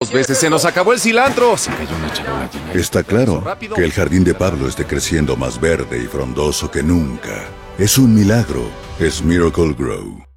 2 veces. ¡Se nos acabó el cilantro! Está claro que el jardín de Pablo esté creciendo más verde y frondoso que nunca. Es un milagro. Es Miracle Grow.